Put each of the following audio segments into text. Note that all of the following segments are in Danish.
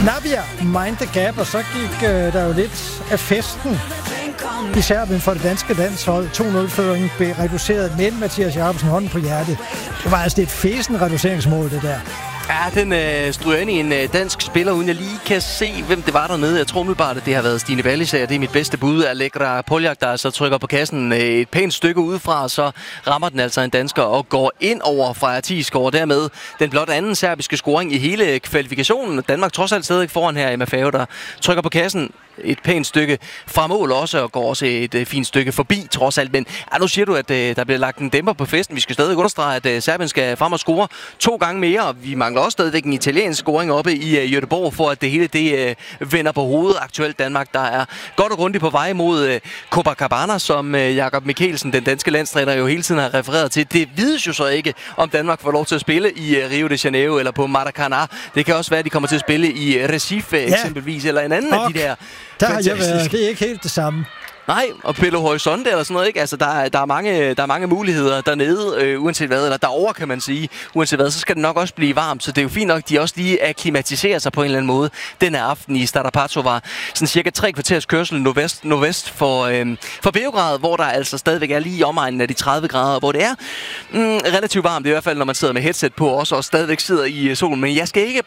Nabia, Mind the Gap, og så gik der jo lidt af festen i Serbien for det danske landshold. 2-0-føringen blev reduceret, men Mathias Jacobsen hånden på hjertet. Det var altså et fesen reduceringsmål, det der. Ja, den stryger ind i en dansk spiller, uden jeg lige kan se, hvem det var dernede. Jeg tror umiddelbart, at det har været Stine Wallisager. Det er mit bedste bud. Allegra Poljak, der så trykker på kassen et pænt stykke udefra, så rammer den altså en dansker og går ind over Freja Thiesgaard. Dermed den blot anden serbiske scoring i hele kvalifikationen. Danmark trods alt stadig foran her i Maffeo, der trykker på kassen et pænt stykke fra mål også, og går også et fint stykke forbi, trods alt. Men nu siger du, at der bliver lagt en dæmper på festen. Vi skal stadig understrege, at Serbien skal frem og score 2 gange mere. Vi mangler også stadigvæk en italiensk scoring oppe i Göteborg, for at det hele det vender på hovedet. Aktuelt Danmark, der er godt og grundigt på vej mod Copacabana, som Jakob Mikkelsen, den danske landstræner, jo hele tiden har refereret til. Det vides jo så ikke, om Danmark får lov til at spille i Rio de Janeiro eller på Maracanã. Det kan også være, at de kommer til at spille i Recife eksempelvis, eller en anden af de der. Der har jeg været. Det er ikke helt det samme. Nej, og Belo Horizonte eller sådan noget, ikke? Altså, der er mange muligheder dernede, uanset hvad, eller derovre, kan man sige. Uanset hvad, så skal det nok også blive varmt, så det er jo fint nok, de også lige akklimatiserer sig på en eller anden måde den her aften i Stara Pacova. Sådan cirka 3 kvarters kørsel nordvest for Beograd, hvor der altså stadigvæk er lige i omegnen af de 30 grader, hvor det er relativt varmt, i hvert fald når man sidder med headset på også, og stadigvæk sidder i solen. Men jeg skal ikke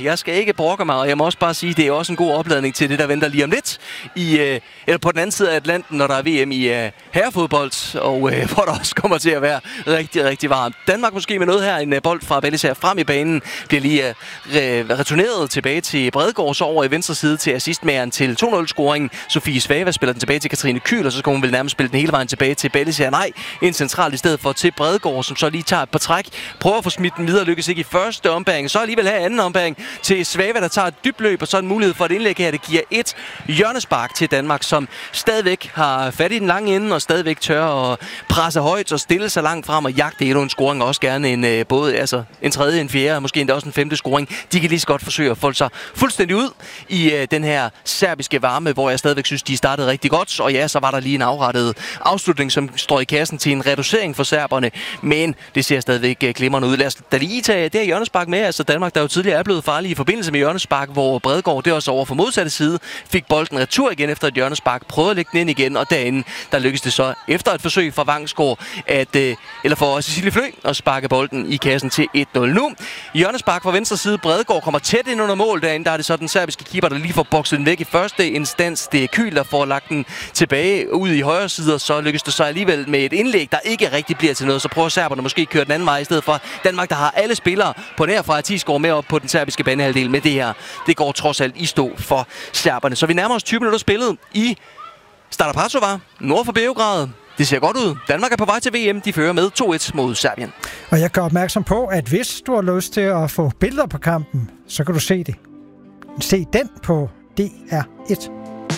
brokke mig, og jeg må også bare sige, det er også en god opladning til det, der venter lige om lidt, eller på den anden side af Atlanten, når der er VM i herrefodbold, og hvor der også kommer til at være rigtig, rigtig varmt. Danmark måske med noget her, en bold fra Wallisager frem i banen, bliver lige returneret tilbage til Bredgaard, så over i venstre side til assistmageren til 2-0-scoringen. Sofie Svava spiller den tilbage til Katrine Kyhl, og så skal hun vel nærmest spille den hele vejen tilbage til Wallisager. Nej, en central i stedet for til Bredgaard, som så lige tager et par træk, prøver at få smidt den videre, lykkes ikke i første ombæring, så alligevel her anden ombæring til Svava, der tager et dybt løb, og så en mulighed for et indlæg her, det giver et hjørnespark til Danmark, som stadigvæk har fat i den lange ende, og stadigvæk tør at presse højt og stille sig langt frem og jagte endnu en scoring, og også gerne en en tredje, en fjerde, måske endda også en femte scoring. De kan lige så godt forsøge at folde sig fuldstændig ud i den her serbiske varme, hvor jeg stadigvæk synes, de startede rigtig godt, og ja, så var der lige en afrettet afslutning, som står i kassen til en reducering for serberne, men det ser stadigvæk glimrende ud. Lad os da lige tage det her hjørnespark med, altså Danmark, der jo tidligere er blevet farlige i forbindelse med hjørnespark, hvor Bredgaard, det også over for modsatte side, fik bolden retur igen efter et hjørnespark, prøvede at lægge den ind igen, og derinde, der lykkedes det så efter et forsøg fra Vangsgaard, eller for Cecilie Flø, at sparke bolden i kassen til 1-0 nu. Hjørnespark fra venstre side, Bredgaard kommer tæt ind under mål derinde, der er det så den serbiske keeper, der lige får bokset den væk i første instans. Det er Kyhl, der får lagt den tilbage ud i højre side, og så lykkes det så alligevel med et indlæg, der ikke rigtig bliver til noget. Så prøver serberne måske at køre den anden vej i stedet for. Danmark, der har alle spillere på nær fra Thiesgaard med op på den serbiske banehalvdel med det her. Det går trods alt i stå for serberne. Så vi nærmer os 20 minutter spillet i Stara Pacova, nord for Beograd. Det ser godt ud. Danmark er på vej til VM. De fører med 2-1 mod Serbien. Og jeg gør opmærksom på, at hvis du har lyst til at få billeder på kampen, så kan du se det. Se den på DR1.